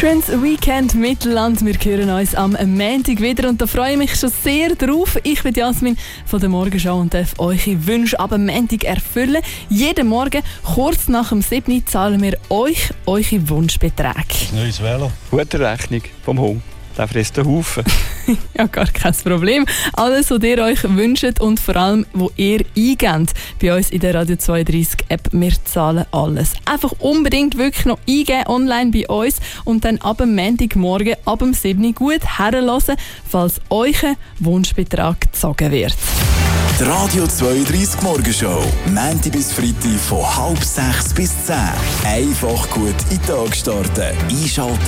Schönes Weekend Mittelland. Wir hören uns am Montag wieder und da freue ich mich schon sehr drauf. Ich bin Jasmin von der Morgenschau und darf eure Wünsche ab dem Montag erfüllen. Jeden Morgen, kurz nach dem 7. zahlen wir euch eure Wunschbeträge. Neues Velo. Gute Rechnung vom Hund. Der frisst einen Haufen. Ja, gar kein Problem. Alles, was ihr euch wünscht und vor allem, was ihr eingebt bei uns in der Radio 32 App. Wir zahlen alles. Einfach unbedingt wirklich noch eingeben online bei uns und dann ab dem Montagmorgen, ab dem 7. gut herhören, falls euer Wunschbetrag gezogen wird. Die Radio 32 Morgenshow. Montag bis Freitag von 5:30 bis 10. Einfach gut in den Tag starten. Einschalten.